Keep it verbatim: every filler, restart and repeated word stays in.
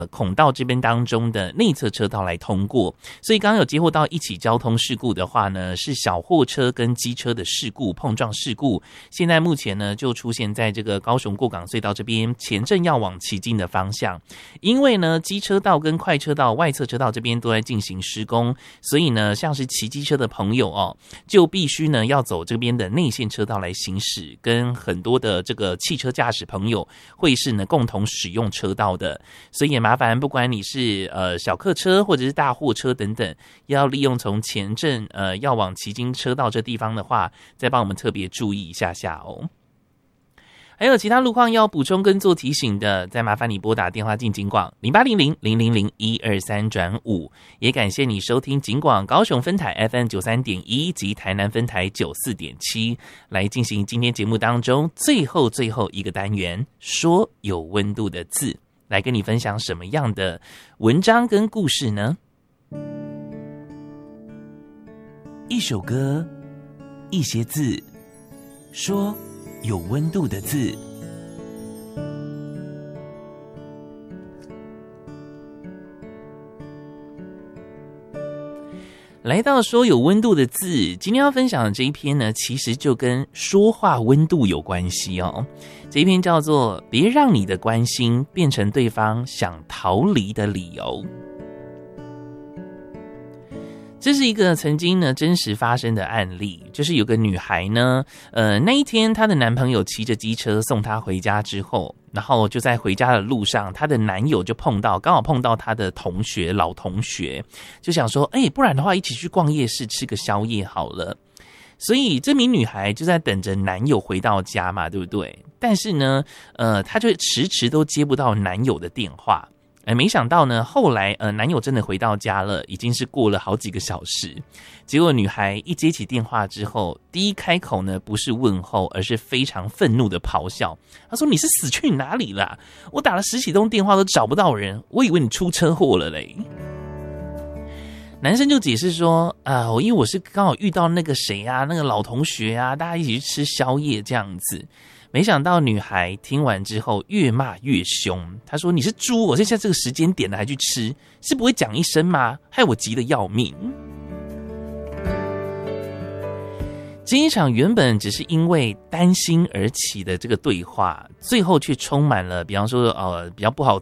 孔道这边当中的内侧车道来通过，所以刚刚有接获到一起交通事故的话呢，是小货车跟机车的事故碰撞事故。现在目前呢就出现在这个高雄过港隧道这边前镇要往旗津的方向，因为呢机车道跟快车道外侧车道这边都在进行施工，所以呢像是骑机车的朋友哦，就必须呢要走这边的内线车道来行驶，跟很多的这个汽车驾驶朋友会是呢共同使用车道的，所以也麻烦不管你是呃小客车或者是大货车等等，要利用从前镇呃要往旗津车道这地方的话，再帮我们特别注意一下下哦。还有其他路况要补充跟做提醒的，再麻烦你拨打电话进警广零八零零零零零一二三转五，也感谢你收听警广高雄分台 F M 九三点一及台南分台九四点七，来进行今天节目当中最后最后一个单元，说有温度的字，来跟你分享什么样的文章跟故事呢？一首歌，一些字，说有温度的字。来到说有温度的字，今天要分享的这一篇呢，其实就跟说话温度有关系哦。这一篇叫做别让你的关心变成对方想逃离的理由。这是一个曾经呢真实发生的案例，就是有个女孩呢，呃，那一天她的男朋友骑着机车送她回家之后，然后就在回家的路上，她的男友就碰到，刚好碰到她的同学，老同学，就想说，哎，不然的话一起去逛夜市吃个宵夜好了。所以这名女孩就在等着男友回到家嘛，对不对？但是呢，呃，她就迟迟都接不到男友的电话。哎，没想到呢，后来呃，男友真的回到家了，已经是过了好几个小时。结果女孩一接起电话之后，第一开口呢，不是问候，而是非常愤怒的咆哮。她说：“你是死去哪里啦？我打了十几通电话都找不到人，我以为你出车祸了嘞。”男生就解释说：“啊、呃，因为我是刚好遇到那个谁啊，那个老同学啊，大家一起去吃宵夜这样子。”没想到女孩听完之后越骂越凶，她说：“你是猪，我现在这个时间点了还去吃，是不会讲一声吗？害我急得要命。”这一场原本只是因为担心而起的这个对话，最后却充满了比方说呃比较不好